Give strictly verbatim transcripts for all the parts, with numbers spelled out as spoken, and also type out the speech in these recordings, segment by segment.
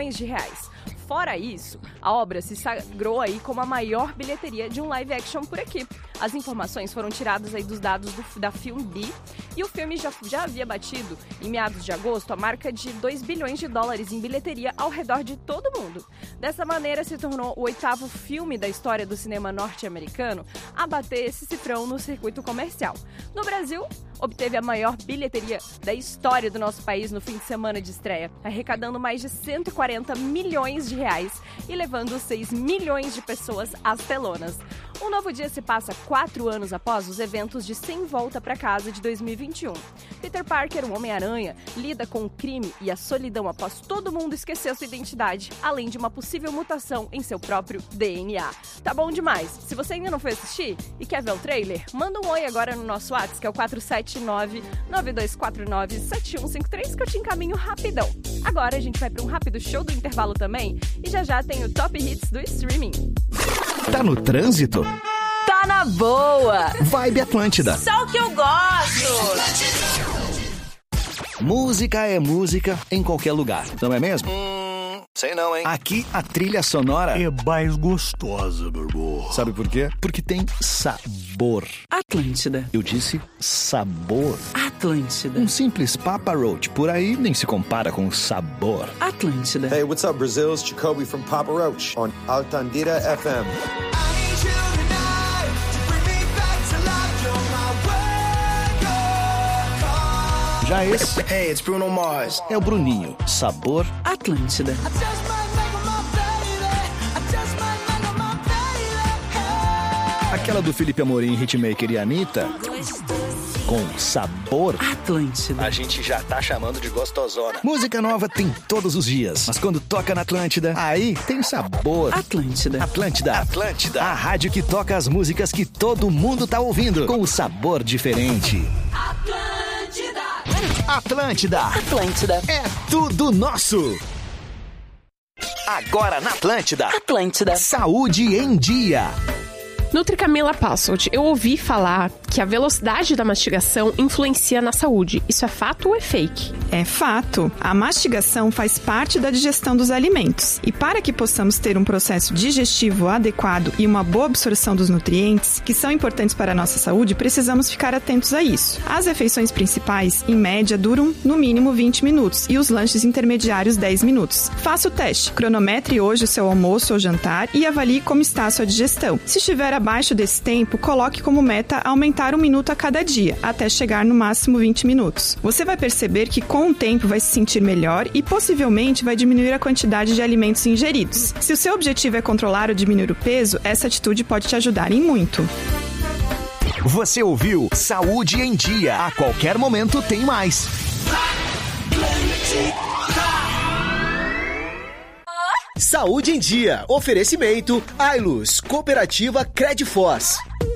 milhões de reais. Fora isso, a obra se sagrou aí como a maior bilheteria de um live action por aqui. As informações foram tiradas aí dos dados do, da Filmbi e o filme já, já havia batido, em meados de agosto, a marca de dois bilhões de dólares em bilheteria ao redor de todo o mundo. Dessa maneira, se tornou o oitavo filme da história do cinema norte-americano a bater esse cifrão no circuito comercial. No Brasil, obteve a maior bilheteria da história do nosso país no fim de semana de estreia, arrecadando mais de cento e quarenta milhões de reais e levando seis milhões de pessoas às telonas. Um Novo Dia se passa quatro anos após os eventos de Sem Volta para Casa de dois mil e vinte e um. Peter Parker, o Homem-Aranha, lida com o crime e a solidão após todo mundo esquecer sua identidade, além de uma possível mutação em seu próprio D N A. Tá bom demais? Se você ainda não foi assistir e quer ver o trailer, manda um oi agora no nosso WhatsApp, que é o quatro sete nove, nove dois quatro nove, sete um cinco três, que eu te encaminho rapidão. Agora a gente vai para um rápido show do intervalo também e já já tem o Top Hits do streaming. Tá no trânsito? Tá na boa! Vibe Atlântida. Só o que eu gosto! Música é música em qualquer lugar, não é mesmo? Hum, sei não, hein? Aqui a trilha sonora é mais gostosa, meu irmão. Sabe por quê? Porque tem sabor. Atlântida. Eu disse sabor. Atlântida. Um simples Papa Roach por aí nem se compara com sabor. Atlântida. Hey, what's up, Brazil? It's Jacoby from Papa Roach on Altandira F M. Já esse Hey, it's Bruno Mars. é o Bruninho. Sabor Atlântida. Aquela do Felipe Amorim, Hitmaker e Anitta, com sabor Atlântida. a gente já tá chamando de gostosona. Música nova tem todos os dias, mas quando toca na Atlântida, aí tem sabor. Atlântida. Atlântida. Atlântida. A rádio que toca as músicas que todo mundo tá ouvindo, com o sabor diferente. Atlântida! Atlântida. Atlântida. É tudo nosso. Agora na Atlântida. Atlântida. Saúde em dia. Nutri Camila Passold, eu ouvi falar que a velocidade da mastigação influencia na saúde. Isso é fato ou é fake? É fato. A mastigação faz parte da digestão dos alimentos. E para que possamos ter um processo digestivo adequado e uma boa absorção dos nutrientes, que são importantes para a nossa saúde, precisamos ficar atentos a isso. As refeições principais, em média, duram no mínimo vinte minutos e os lanches intermediários dez minutos. Faça o teste. Cronometre hoje o seu almoço ou jantar e avalie como está a sua digestão. Se estiver abaixo desse tempo, coloque como meta aumentar um minuto a cada dia, até chegar no máximo vinte minutos. Você vai perceber que com o tempo vai se sentir melhor e possivelmente vai diminuir a quantidade de alimentos ingeridos. Se o seu objetivo é controlar ou diminuir o peso, essa atitude pode te ajudar em muito. Você ouviu Saúde em Dia. A qualquer momento tem mais. Saúde em Dia. Oferecimento Ailus, Cooperativa Credforce.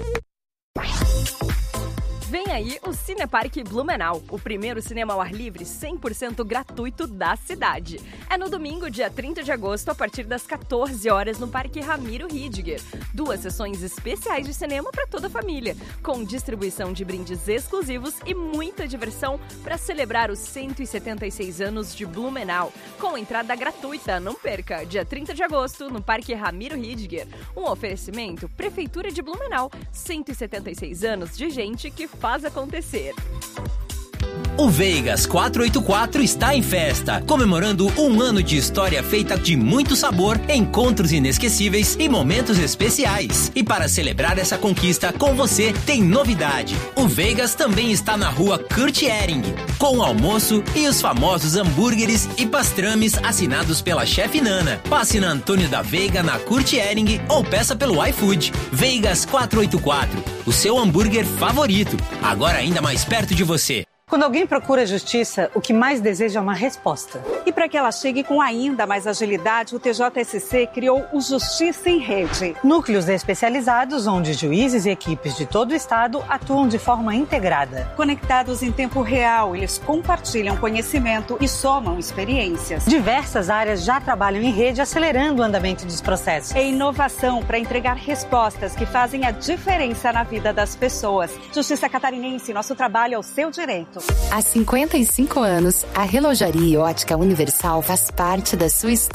Vem aí o Cineparque Blumenau, o primeiro cinema ao ar livre cem por cento gratuito da cidade. É no domingo, dia trinta de agosto, a partir das quatorze horas, no Parque Ramiro Ridger. Duas sessões especiais de cinema para toda a família, com distribuição de brindes exclusivos e muita diversão para celebrar os cento e setenta e seis anos de Blumenau, com entrada gratuita. Não perca, dia trinta de agosto, no Parque Ramiro Ridger. Um oferecimento Prefeitura de Blumenau, cento e setenta e seis anos de gente que faz acontecer. O Vegas quatrocentos e oitenta e quatro está em festa, comemorando um ano de história feita de muito sabor, encontros inesquecíveis e momentos especiais. E para celebrar essa conquista com você, tem novidade. O Vegas também está na rua Kurt Ehring, com o almoço e os famosos hambúrgueres e pastrames assinados pela chefe Nana. Passe na Antônio da Veiga, na Kurt Ehring, ou peça pelo iFood. Vegas quatrocentos e oitenta e quatro, o seu hambúrguer favorito, agora ainda mais perto de você. Quando alguém procura justiça, o que mais deseja é uma resposta. E para que ela chegue com ainda mais agilidade, o T J S C criou o Justiça em Rede. Núcleos especializados onde juízes e equipes de todo o estado atuam de forma integrada. Conectados em tempo real, eles compartilham conhecimento e somam experiências. Diversas áreas já trabalham em rede, acelerando o andamento dos processos. É inovação para entregar respostas que fazem a diferença na vida das pessoas. Justiça Catarinense, nosso trabalho é o seu direito. Há cinquenta e cinco anos, a Relojaria e Ótica Universal faz parte da sua história.